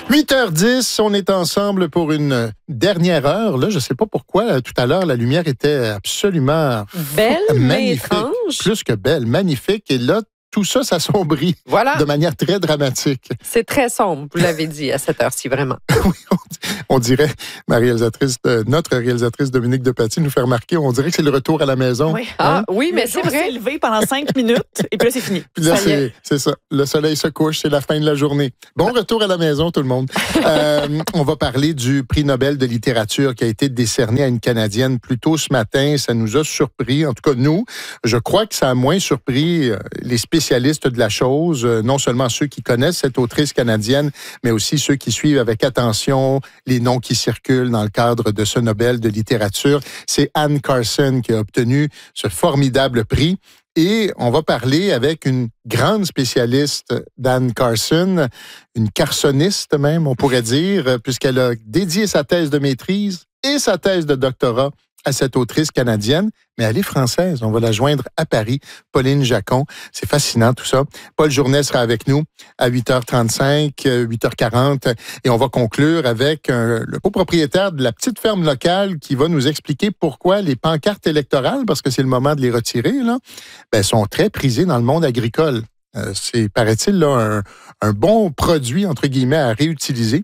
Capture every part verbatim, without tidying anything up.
huit heures dix, on est ensemble pour une dernière heure. Là, je ne sais pas pourquoi, tout à l'heure, la lumière était absolument belle, magnifique. mais étrange. Plus que belle, magnifique. Et là, tout ça s'assombrit voilà. de manière très dramatique. C'est très sombre, vous l'avez dit, à cette heure-ci, vraiment. Oui, on, on dirait, ma réalisatrice, euh, notre réalisatrice Dominique Depaty nous fait remarquer, on dirait que c'est le retour à la maison. Oui, ah, hein? oui mais c'est vrai. s'est levé pendant cinq minutes et puis là, c'est fini. Puis là, ça c'est, c'est ça. Le soleil se couche, c'est la fin de la journée. Bon retour à la maison, tout le monde. euh, on va parler du prix Nobel de littérature qui a été décerné à une Canadienne plus tôt ce matin. Ça nous a surpris, en tout cas nous. Je crois que ça a moins surpris les spécialistes de la chose, non seulement ceux qui connaissent cette autrice canadienne, mais aussi ceux qui suivent avec attention les noms qui circulent dans le cadre de ce Nobel de littérature. C'est Anne Carson qui a obtenu ce formidable prix. Et on va parler avec une grande spécialiste d'Anne Carson, une carsoniste même, on pourrait dire, puisqu'elle a dédié sa thèse de maîtrise et sa thèse de doctorat à cette autrice canadienne, mais elle est française. On va la joindre à Paris, Pauline Jacon. C'est fascinant tout ça. Paul Journet sera avec nous à huit heures trente-cinq, huit heures quarante, et on va conclure avec un, le copropriétaire de la petite ferme locale qui va nous expliquer pourquoi les pancartes électorales, parce que c'est le moment de les retirer, là, ben, sont très prisées dans le monde agricole. Euh, c'est, paraît-il, là, un, un bon produit, entre guillemets, à réutiliser.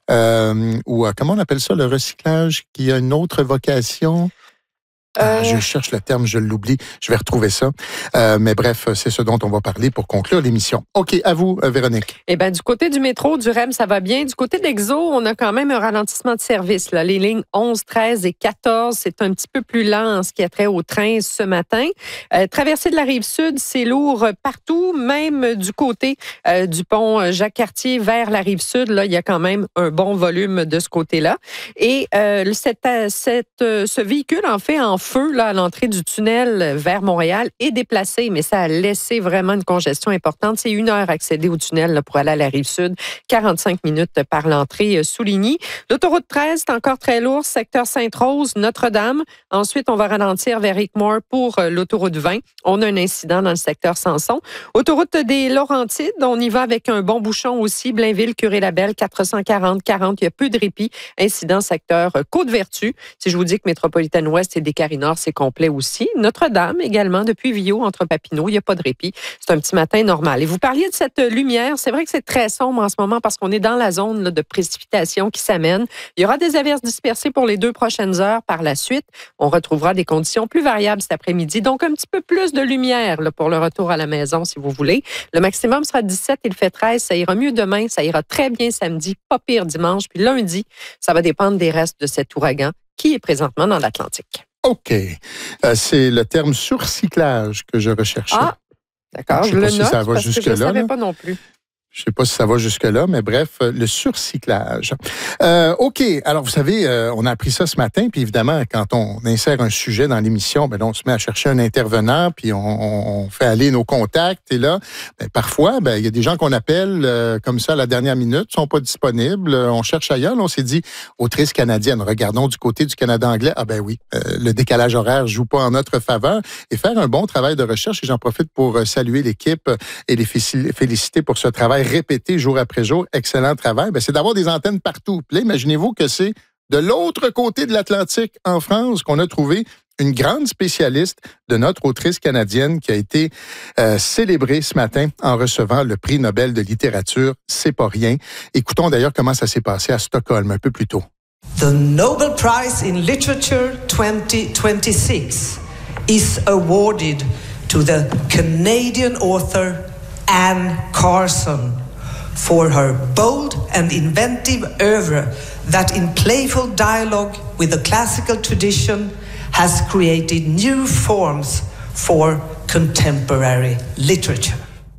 Euh, ou euh, comment on appelle ça, le recyclage qui a une autre vocation? Euh... Ah, je cherche le terme, je l'oublie. Je vais retrouver ça. Euh, mais bref, c'est ce dont on va parler pour conclure l'émission. OK, à vous, Véronique. Eh bien, du côté du métro, du R E M, ça va bien. Du côté d'Exo, on a quand même un ralentissement de service. Là. Les lignes onze, treize et quatorze, c'est un petit peu plus lent en ce qui a trait au train ce matin. Euh, traversée de la Rive-Sud, c'est lourd partout, même du côté euh, du pont Jacques-Cartier vers la Rive-Sud. Là, il y a quand même un bon volume de ce côté-là. Et euh, cette, cette, ce véhicule, en fait, en feu là, à l'entrée du tunnel vers Montréal est déplacé, mais ça a laissé vraiment une congestion importante. C'est une heure accéder au tunnel là, pour aller à la Rive-Sud, quarante-cinq minutes par l'entrée Souligny. L'autoroute treize, c'est encore très lourd, secteur Sainte-Rose, Notre-Dame. Ensuite, on va ralentir vers Rickmore pour l'autoroute vingt. On a un incident dans le secteur Samson. Autoroute des Laurentides, on y va avec un bon bouchon aussi. Blainville, Curé-Labelle, quatre cent quarante, quarante, il y a peu de répit. Incident secteur Côte-Vertu. Si je vous dis que Métropolitaine-Ouest et Descaries Nord, c'est complet aussi. Notre-Dame également, depuis Villot, entre Papineau, il n'y a pas de répit. C'est un petit matin normal. Et vous parliez de cette lumière. C'est vrai que c'est très sombre en ce moment parce qu'on est dans la zone là, de précipitation qui s'amène. Il y aura des averses dispersées pour les deux prochaines heures. Par la suite, on retrouvera des conditions plus variables cet après-midi. Donc, un petit peu plus de lumière là, pour le retour à la maison, si vous voulez. Le maximum sera dix-sept, il fait treize. Ça ira mieux demain. Ça ira très bien samedi, pas pire dimanche. Puis lundi, ça va dépendre des restes de cet ouragan qui est présentement dans l'Atlantique. OK. Euh, c'est le terme surcyclage que je recherchais. Ah, d'accord. Je, je le si note ça va parce que je ne savais pas non plus. Je ne sais pas si ça va jusque-là, mais bref, le surcyclage. Euh, OK. Alors, vous savez, euh, on a appris ça ce matin, puis évidemment, quand on insère un sujet dans l'émission, ben, on se met à chercher un intervenant, puis on, on fait aller nos contacts. Et là, ben, parfois, ben, il y a des gens qu'on appelle euh, comme ça à la dernière minute, ne sont pas disponibles. On cherche ailleurs. Là, on s'est dit, autrice canadienne, regardons du côté du Canada anglais. Ah ben oui, euh, le décalage horaire joue pas en notre faveur. Et faire un bon travail de recherche, et j'en profite pour saluer l'équipe et les féliciter pour ce travail répété jour après jour, excellent travail, ben, c'est d'avoir des antennes partout. Puis là, imaginez-vous que c'est de l'autre côté de l'Atlantique, en France, qu'on a trouvé une grande spécialiste de notre autrice canadienne qui a été euh, célébrée ce matin en recevant le prix Nobel de littérature. C'est pas rien. Écoutons d'ailleurs comment ça s'est passé à Stockholm un peu plus tôt. The Nobel Prize in Literature twenty twenty-six is awarded to the Canadian author Anne Carson for her bold and inventive oeuvre that in playful dialogue with the classical tradition has created new forms for contemporary literature.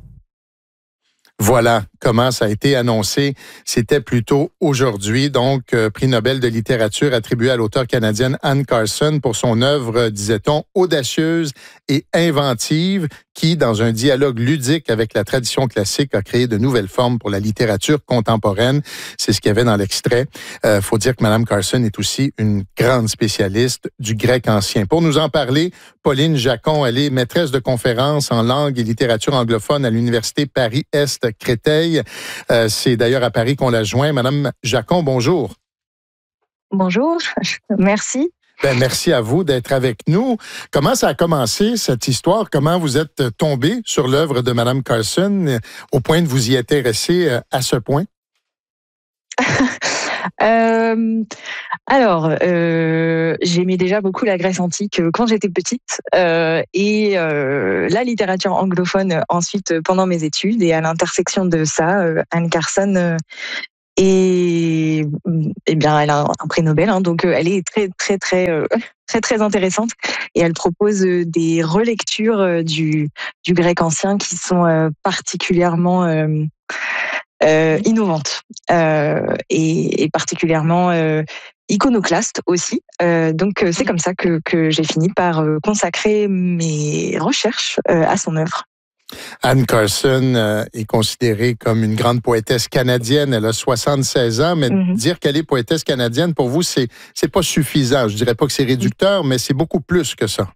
Voilà comment ça a été annoncé. C'était plutôt aujourd'hui. Donc, euh, prix Nobel de littérature attribué à l'auteure canadienne Anne Carson pour son œuvre, disait-on, audacieuse et inventive qui, dans un dialogue ludique avec la tradition classique, a créé de nouvelles formes pour la littérature contemporaine. C'est ce qu'il y avait dans l'extrait. Euh, faut dire que Mme Carson est aussi une grande spécialiste du grec ancien. Pour nous en parler, Pauline Jacon, elle est maîtresse de conférences en langue et littérature anglophone à l'Université Paris-Est Créteil. Conseil. Euh, c'est d'ailleurs à Paris qu'on l'a joint. Madame Jacon, bonjour. Bonjour, merci. Ben, merci à vous d'être avec nous. Comment ça a commencé, cette histoire? Comment vous êtes tombé sur l'œuvre de Madame Carson au point de vous y intéresser à ce point? euh, alors, euh, j'aimais déjà beaucoup la Grèce antique quand j'étais petite euh, et euh, la littérature anglophone ensuite pendant mes études. Et à l'intersection de ça, euh, Anne Carson... Euh, Et eh bien, elle a un prix Nobel, hein, donc elle est très, très, très, euh, très, très intéressante. Et elle propose des relectures du, du grec ancien qui sont euh, particulièrement euh, euh, innovantes euh, et, et particulièrement euh, iconoclastes aussi. Euh, donc, c'est comme ça que, que j'ai fini par consacrer mes recherches euh, à son œuvre. Anne Carson euh, est considérée comme une grande poétesse canadienne. Elle a soixante-seize ans, mais mm-hmm. dire qu'elle est poétesse canadienne, pour vous, c'est c'est pas suffisant. Je dirais pas que c'est réducteur, mais c'est beaucoup plus que ça.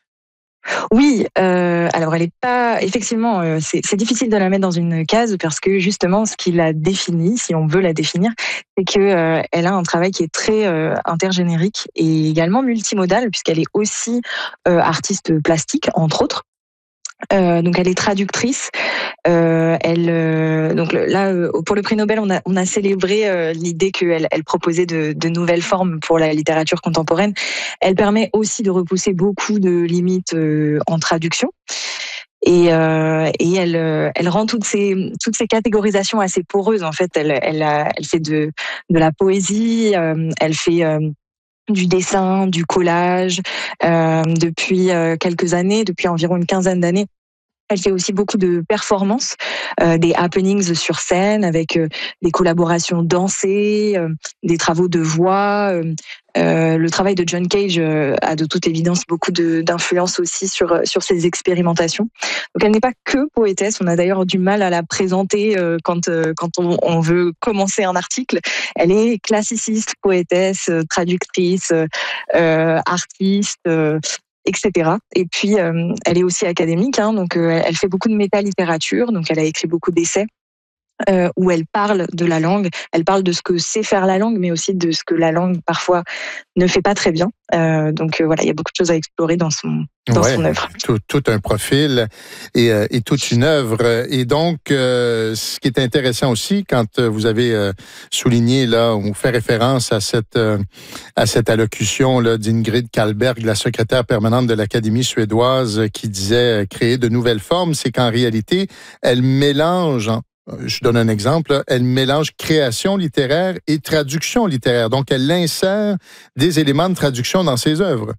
Oui, euh, alors elle est pas... Effectivement, euh, c'est, c'est difficile de la mettre dans une case parce que justement, ce qui la définit, si on veut la définir, c'est qu'elle euh, a un travail qui est très euh, intergénérique et également multimodal puisqu'elle est aussi euh, artiste plastique, entre autres. Euh, donc elle est traductrice. Euh, elle euh, donc là euh, pour le prix Nobel on a on a célébré euh, l'idée qu'elle elle proposait de, de nouvelles formes pour la littérature contemporaine. Elle permet aussi de repousser beaucoup de limites euh, en traduction. Et, euh, et elle, elle rend toutes ces toutes ces catégorisations assez poreuses. En fait, elle elle a, elle fait de de la poésie. Euh, elle fait euh, du dessin, du collage, euh, depuis euh, quelques années, depuis environ une quinzaine d'années. Elle fait aussi beaucoup de performances, euh, des happenings sur scène avec euh, des collaborations dansées, euh, des travaux de voix. Euh, euh, le travail de John Cage euh, a de toute évidence beaucoup de, d'influence aussi sur sur ses expérimentations. Donc elle n'est pas que poétesse. On a d'ailleurs du mal à la présenter euh, quand euh, quand on, on veut commencer un article. Elle est classiciste, poétesse, traductrice, euh, artiste. Euh, et cetera. Et puis, euh, elle est aussi académique, hein, donc euh, elle fait beaucoup de métalittérature, donc elle a écrit beaucoup d'essais euh, où elle parle de la langue, elle parle de ce que sait faire la langue, mais aussi de ce que la langue parfois ne fait pas très bien. Euh, donc euh, voilà, il y a beaucoup de choses à explorer dans son dans ouais, son œuvre. Tout, tout un profil et, euh, et toute une œuvre. Et donc, euh, ce qui est intéressant aussi, quand vous avez euh, souligné là, on fait référence à cette euh, à cette allocution là d'Ingrid Carlberg, la secrétaire permanente de l'Académie suédoise, qui disait créer de nouvelles formes, c'est qu'en réalité, elle mélange. Hein, je donne un exemple, elle mélange création littéraire et traduction littéraire. Donc, elle insère des éléments de traduction dans ses œuvres.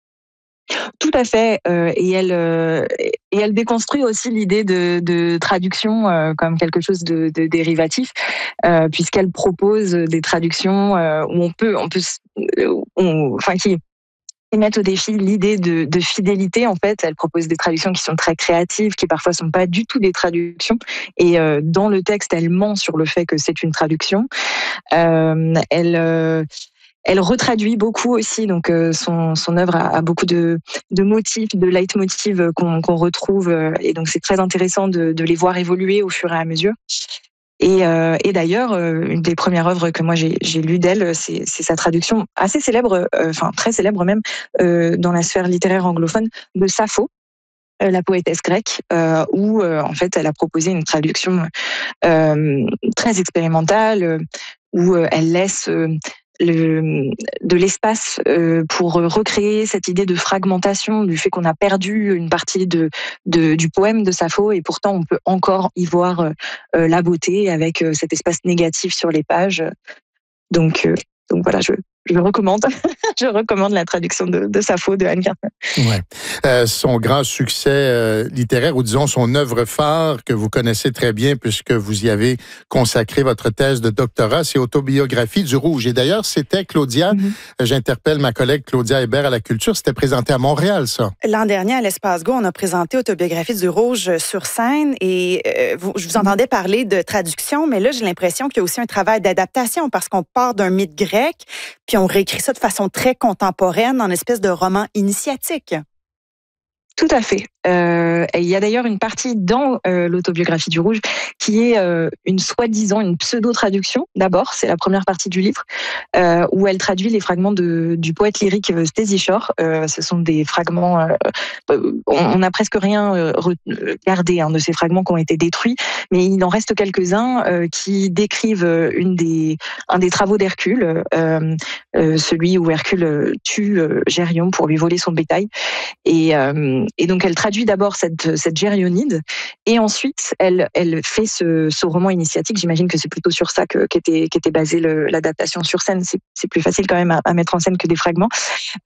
Tout à fait, euh, et elle euh, et elle déconstruit aussi l'idée de, de traduction euh, comme quelque chose de, de dérivatif, euh, puisqu'elle propose des traductions euh, où on peut, on peut, on, enfin qui mettent au défi l'idée de, de fidélité. En fait, elle propose des traductions qui sont très créatives, qui parfois sont pas du tout des traductions. Et euh, dans le texte, elle ment sur le fait que c'est une traduction. Euh, elle euh, Elle retraduit beaucoup aussi, donc euh, son son œuvre a, a beaucoup de de motifs, de leitmotifs qu'on qu'on retrouve, euh, et donc c'est très intéressant de de les voir évoluer au fur et à mesure. Et, euh, et d'ailleurs, euh, une des premières œuvres que moi j'ai j'ai lues d'elle, c'est c'est sa traduction assez célèbre, euh, enfin très célèbre même, euh, dans la sphère littéraire anglophone de Sappho, euh, la poétesse grecque, euh, où euh, en fait elle a proposé une traduction euh, très expérimentale, euh, où euh, elle laisse euh, Le, de l'espace euh, pour recréer cette idée de fragmentation, du fait qu'on a perdu une partie de, de du poème de Sappho et pourtant on peut encore y voir euh, la beauté avec euh, cet espace négatif sur les pages. Donc, euh, donc voilà, je, je recommande, je recommande la traduction de, de Sappho de Anne Carson. Ouais. Euh, son grand succès euh, littéraire, ou disons son œuvre phare que vous connaissez très bien puisque vous y avez consacré votre thèse de doctorat, c'est Autobiographie du Rouge. Et d'ailleurs, c'était Claudia, mm-hmm. j'interpelle ma collègue Claudia Hébert à la Culture, c'était présenté à Montréal, ça. L'an dernier, à l'Espace Go, on a présenté Autobiographie du Rouge sur scène et euh, vous, je vous entendais parler de traduction, mais là, j'ai l'impression qu'il y a aussi un travail d'adaptation parce qu'on part d'un mythe grec, puis on réécrit ça de façon très contemporaine en espèce de roman initiatique. Tout à fait. Euh, et il y a d'ailleurs une partie dans euh, l'autobiographie du Rouge qui est euh, une soi-disant, une pseudo-traduction. D'abord, c'est la première partie du livre euh, où elle traduit les fragments de, du poète lyrique Stacey Shore. Euh, ce sont des fragments, euh, on n'a presque rien euh, gardé hein, de ces fragments qui ont été détruits, mais il en reste quelques-uns euh, qui décrivent une des, un des travaux d'Hercule, euh, euh, celui où Hercule tue euh, Gérion pour lui voler son bétail. Et, euh, et donc elle traduit d'abord cette, cette Gérionide, et ensuite elle, elle fait ce, ce roman initiatique. J'imagine que c'est plutôt sur ça que, qu'était, qu'était basée le, l'adaptation sur scène. C'est, c'est plus facile quand même à, à mettre en scène que des fragments.